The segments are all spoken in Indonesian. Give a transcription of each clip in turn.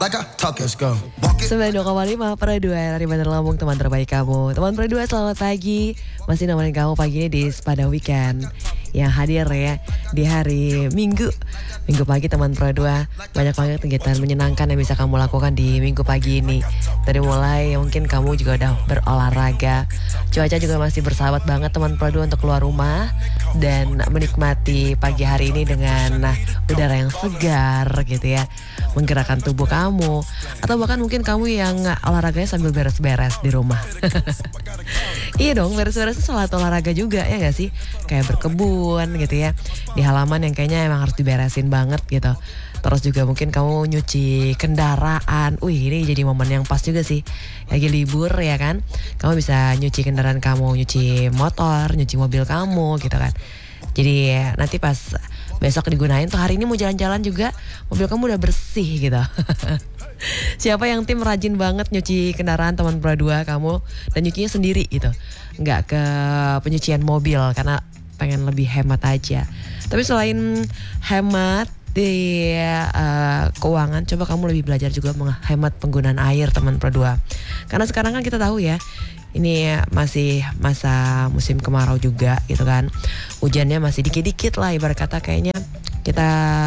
Like I talk it. Let's go. 92,5 per 2 dari Bandar Lampung, teman terbaik kamu. Teman per 2, selamat pagi. Masih nemenin kamu pagi ini di Sepada Weekend yang hadir ya di hari Minggu. Minggu pagi teman per 2, banyak banget kegiatan menyenangkan yang bisa kamu lakukan di Minggu pagi ini. Dari mulai mungkin kamu juga udah berolahraga. Cuaca juga masih bersahabat banget teman per 2 untuk keluar rumah dan menikmati pagi hari ini dengan udara yang segar gitu ya. Menggerakkan tubuh kamu, atau bahkan mungkin kamu yang olahraganya sambil beres-beres di rumah. Iya dong, beres-beres itu salah olahraga juga ya gak sih? Kayak berkebun gitu ya, di halaman yang kayaknya emang harus diberesin banget gitu. Terus juga mungkin kamu nyuci kendaraan. Ini jadi momen yang pas juga sih. Lagi libur ya kan, kamu bisa nyuci kendaraan kamu, nyuci motor, nyuci mobil kamu gitu kan. Jadi nanti pas besok digunain tuh, hari ini mau jalan-jalan juga mobil kamu udah bersih gitu. Siapa yang tim rajin banget nyuci kendaraan teman berdua kamu dan nyucinya sendiri gitu, nggak ke penyucian mobil karena pengen lebih hemat aja. Tapi selain hemat di keuangan, coba kamu lebih belajar juga menghemat penggunaan air teman berdua. Karena sekarang kan kita tahu ya, ini masih masa musim kemarau juga gitu kan. Hujannya masih dikit-dikit lah, ibarat kata kayaknya kita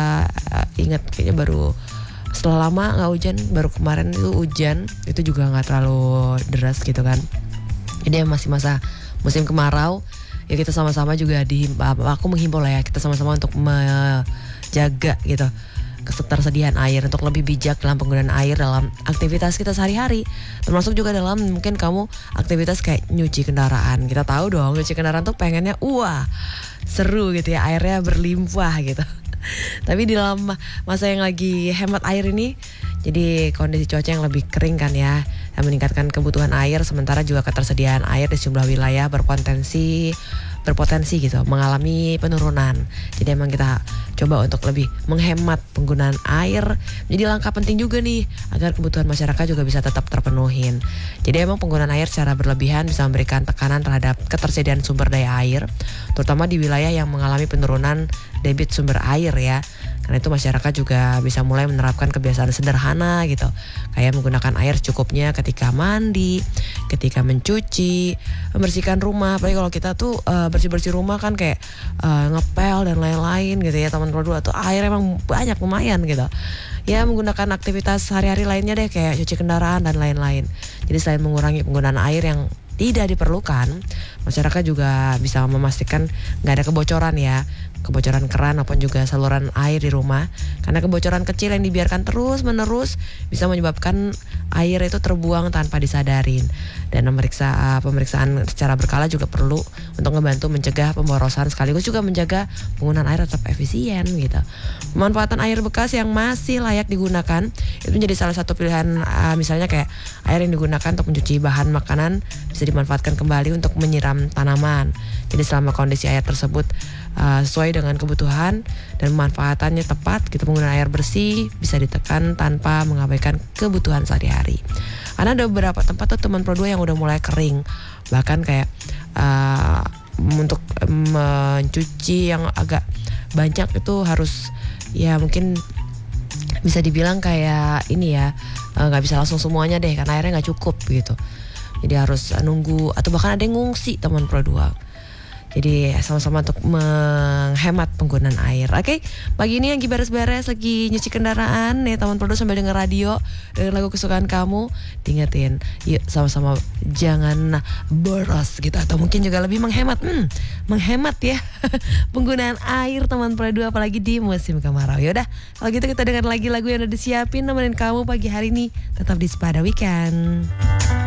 ingat kayaknya baru setelah lama gak hujan, baru kemarin itu hujan, itu juga gak terlalu deras gitu kan. Jadi masih masa musim kemarau, ya kita sama-sama juga aku menghimbau lah ya, kita sama-sama untuk menjaga gitu ketersediaan air, untuk lebih bijak dalam penggunaan air dalam aktivitas kita sehari-hari, termasuk juga dalam mungkin kamu aktivitas kayak nyuci kendaraan. Kita tahu dong, nyuci kendaraan tuh pengennya seru gitu ya, airnya berlimpah gitu. Tapi di dalam masa yang lagi hemat air ini, jadi kondisi cuaca yang lebih kering kan ya, yang meningkatkan kebutuhan air, sementara juga ketersediaan air di sejumlah wilayah berpotensi gitu mengalami penurunan. Jadi emang kita coba untuk lebih menghemat penggunaan air, jadi langkah penting juga nih agar kebutuhan masyarakat juga bisa tetap terpenuhin. Jadi emang penggunaan air secara berlebihan bisa memberikan tekanan terhadap ketersediaan sumber daya air, terutama di wilayah yang mengalami penurunan debit sumber air ya. Karena itu masyarakat juga bisa mulai menerapkan kebiasaan sederhana gitu, kayak menggunakan air secukupnya ketika mandi, ketika mencuci, membersihkan rumah. Apalagi kalau kita tuh bersih-bersih rumah kan kayak ngepel dan lain-lain gitu ya teman berdua tuh, air emang banyak lumayan gitu. Ya menggunakan aktivitas sehari-hari lainnya deh, kayak cuci kendaraan dan lain-lain. Jadi selain mengurangi penggunaan air yang tidak diperlukan, masyarakat juga bisa memastikan nggak ada kebocoran ya, kebocoran keran maupun juga saluran air di rumah. Karena kebocoran kecil yang dibiarkan terus menerus bisa menyebabkan air itu terbuang tanpa disadarin. Dan pemeriksaan secara berkala juga perlu untuk membantu mencegah pemborosan, sekaligus juga menjaga penggunaan air tetap efisien gitu. Pemanfaatan air bekas yang masih layak digunakan itu menjadi salah satu pilihan. Misalnya kayak air yang digunakan untuk mencuci bahan makanan bisa dimanfaatkan kembali untuk menyiram tanaman. Jadi selama kondisi air tersebut sesuai dengan kebutuhan dan pemanfaatannya tepat gitu, penggunaan air bersih bisa ditekan tanpa mengabaikan kebutuhan sehari-hari. Karena ada beberapa tempat tuh teman Pro 2 yang udah mulai kering, bahkan kayak untuk mencuci yang agak banyak itu harus ya mungkin bisa dibilang kayak ini ya, nggak bisa langsung semuanya deh karena airnya nggak cukup gitu. Jadi harus nunggu, atau bahkan ada yang ngungsi teman Pro 2. Jadi sama-sama untuk menghemat penggunaan air. Oke, pagi ini lagi beres-beres, lagi nyuci kendaraan nih teman produk sambil denger radio, denger lagu kesukaan kamu, diingetin yuk sama-sama jangan boros gitu, atau mungkin juga lebih menghemat ya penggunaan air teman produk, apalagi di musim kemarau. Yaudah, kalau gitu kita dengar lagi lagu yang udah disiapin nemenin kamu pagi hari ini, tetap di Sepada Weekend.